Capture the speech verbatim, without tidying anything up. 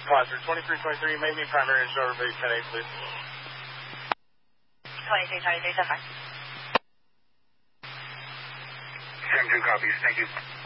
Roger, twenty-three twenty-three, make me primary and show everybody ten eight, please. twenty-three twenty-three, so far. seven two copies, thank you.